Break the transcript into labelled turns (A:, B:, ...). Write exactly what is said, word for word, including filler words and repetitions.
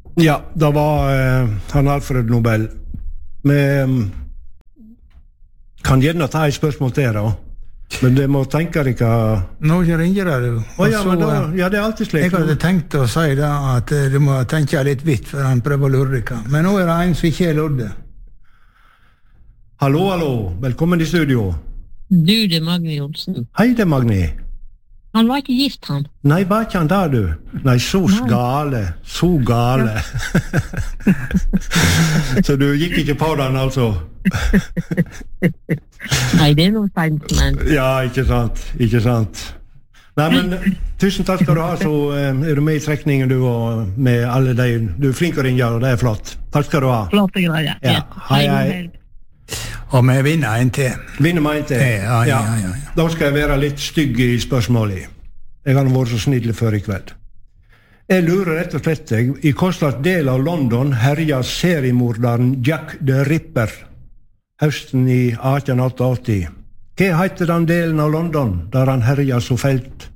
A: Ja, det var eh, han Alfred Nobel. Vi um, kan gjerne ta et spørsmål til da. Men det må tenke dere...
B: Nå ringer det du.
A: Å ja, men da, ja, det er alltid slik.
B: Jeg hadde tenkt å si da at du må tenke litt vidt for han prøver å lure dere. Men nå er det en som ikke er lodde.
A: Hallo, hallo. Velkommen i studio.
C: Du, det er Magni Olsen.
A: Hei, det er Magni.
C: Han var ikke gift, han.
A: Nei, var ikke han der, du? Nei, så gale. Så gale. Så du gikk ikke på den, altså?
C: Nei, det er noe fint, men...
A: Ja, ikke sant, ikke sant. Nei, men tusen takk skal du ha, så um, er du med i trekningen du, og med alle de, du er flink å ringe, og det er flott. Takk skal du ha.
C: Flotte greier, ja.
A: Ja, hei, hei.
B: Og vi vinner en til.
A: Vinner meg en til?
B: Ja, ja, ja, ja.
A: Da skal jeg være litt stygg i spørsmålet. Jeg har vært så snill før i kveld. Jeg lurer rett og slett, i hvilken del av London herja seriemorderen Jack the Ripper høsten i atten åttiåtte. Hva heter den delen av London der han herja så felt?